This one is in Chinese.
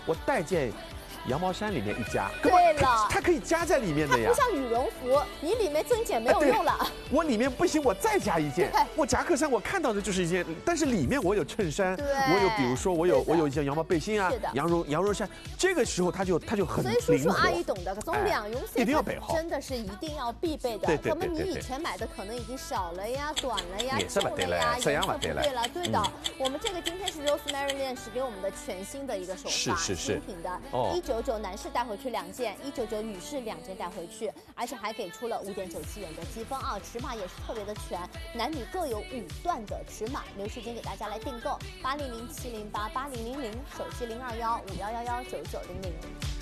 我带件羊毛衫里面一加， 对了， 它可以加在里面的呀。 它不像羽绒服，你里面增减没有用了。 我里面不行，我再加一件。我夹克衫我看到的就是一件，但是里面我有衬衫，我有比如说我有一件羊毛背心啊，羊绒衫，这个时候它就很灵活。 所以叔叔阿姨懂得，从两用 set 一定要备好， 真的是一定要必备的。那么你以前买的可能已经少了呀、短了呀、旧了呀、颜色不对了，对的。我们这个今天是 Rosemary Lane 是给我们的全新的一个手法，新品的，199男士带回去2件，199女士2件带回去，而且还给出了5.97元的积分啊，尺码也是特别的全，男女各有5段的尺码。留时间给大家来订购，800-708-8000，手机021-5111-9900。